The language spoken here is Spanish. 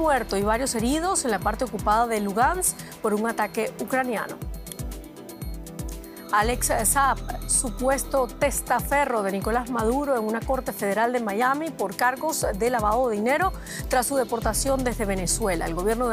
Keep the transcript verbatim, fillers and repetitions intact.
muerto y varios heridos en la parte ocupada de Lugansk por un ataque ucraniano. Alex Saab, supuesto testaferro de Nicolás Maduro en una corte federal de Miami por cargos de lavado de dinero tras su deportación desde Venezuela. El gobierno de